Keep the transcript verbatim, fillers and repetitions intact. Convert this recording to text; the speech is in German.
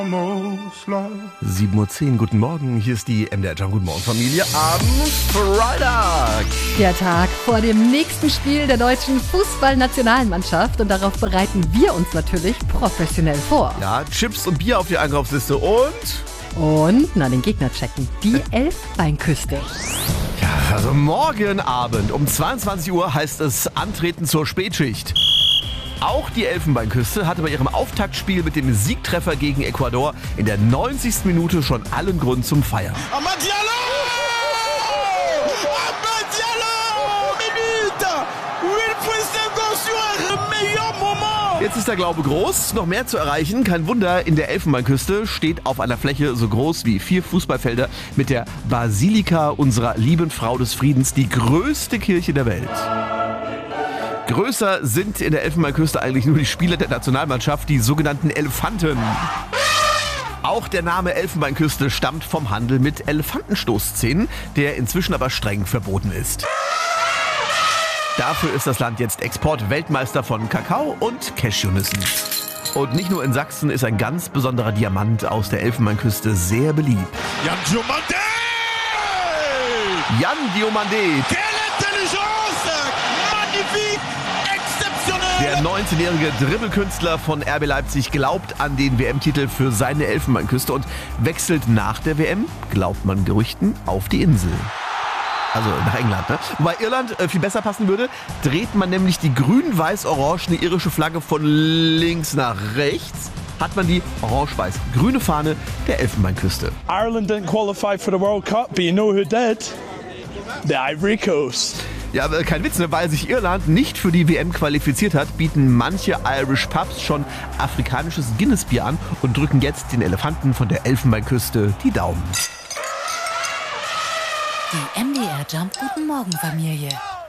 sieben Uhr zehn, guten Morgen, hier ist die M D R Jump, guten Morgen Familie am Freitag. Der Tag vor dem nächsten Spiel der deutschen Fußballnationalmannschaft und darauf bereiten wir uns natürlich professionell vor. Ja, Chips und Bier auf die Einkaufsliste und... Und, na, den Gegner checken, die Elfbeinküste. Ja, also morgen Abend um zweiundzwanzig Uhr heißt es Antreten zur Spätschicht. Auch die Elfenbeinküste hatte bei ihrem Auftaktspiel mit dem Siegtreffer gegen Ecuador in der neunzigsten Minute schon allen Grund zum Feiern. Amad Diallo! Amad Diallo! Minute! Wilfried Senghor, le meilleur moment! Jetzt ist der Glaube groß, noch mehr zu erreichen. Kein Wunder, in der Elfenbeinküste steht auf einer Fläche so groß wie vier Fußballfelder mit der Basilika unserer lieben Frau des Friedens die größte Kirche der Welt. Größer sind in der Elfenbeinküste eigentlich nur die Spieler der Nationalmannschaft, die sogenannten Elefanten. Auch der Name Elfenbeinküste stammt vom Handel mit Elefantenstoßzähnen, der inzwischen aber streng verboten ist. Dafür ist das Land jetzt Exportweltmeister von Kakao und Cashewnüssen. Und nicht nur in Sachsen ist ein ganz besonderer Diamant aus der Elfenbeinküste sehr beliebt. Yan Diomandé! Yan Diomandé! Quelle Intelligence! Magnifique! Der neunzehnjährige Dribbelkünstler von R B Leipzig glaubt an den W M-Titel für seine Elfenbeinküste und wechselt nach der W M, glaubt man Gerüchten, auf die Insel. Also nach England, ne? Wobei Irland äh, viel besser passen würde, dreht man nämlich die grün-weiß-orangene irische Flagge von links nach rechts, hat man die orange-weiß-grüne Fahne der Elfenbeinküste. Ireland didn't qualify for the World Cup, but you know who did? The Ivory Coast. Ja, aber kein Witz, ne? Weil sich Irland nicht für die W M qualifiziert hat, bieten manche Irish Pubs schon afrikanisches Guinness-Bier an und drücken jetzt den Elefanten von der Elfenbeinküste die Daumen. Die M D R Jump Guten Morgen Familie.